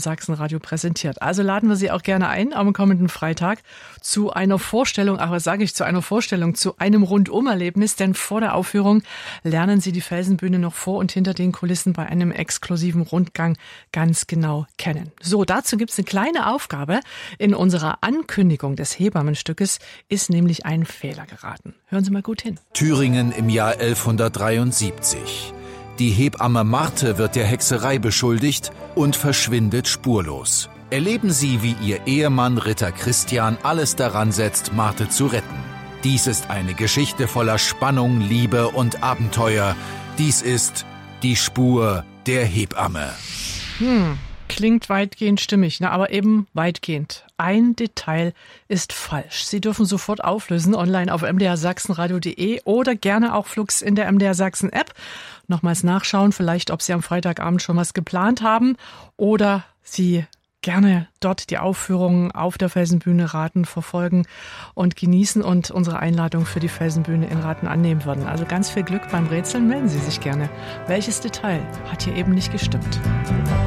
Sachsenradio präsentiert. Also laden wir Sie auch gerne ein am kommenden Freitag zu einer Vorstellung, zu einem Rundum-Erlebnis, denn vor der Aufführung lernen Sie die Felsenbühne noch vor und hinter den Kulissen bei einem exklusiven Rundgang ganz genau kennen. So, dazu gibt's eine kleine Aufgabe. In unserer Ankündigung des Hebammenstückes ist nämlich ein Fehler geraten. Hören Sie mal gut hin. Thüringen im Jahr 1173. Die Hebamme Marthe wird der Hexerei beschuldigt und verschwindet spurlos. Erleben Sie, wie ihr Ehemann Ritter Christian alles daran setzt, Marthe zu retten. Dies ist eine Geschichte voller Spannung, Liebe und Abenteuer. Dies ist die Spur der Hebamme. Klingt weitgehend stimmig, aber eben weitgehend. Ein Detail ist falsch. Sie dürfen sofort auflösen, online auf mdrsachsenradio.de oder gerne auch flugs in der MDR Sachsen App. Nochmals nachschauen, vielleicht ob Sie am Freitagabend schon was geplant haben oder Sie gerne dort die Aufführungen auf der Felsenbühne Raten verfolgen und genießen und unsere Einladung für die Felsenbühne in Raten annehmen würden. Also ganz viel Glück beim Rätseln, melden Sie sich gerne. Welches Detail hat hier eben nicht gestimmt?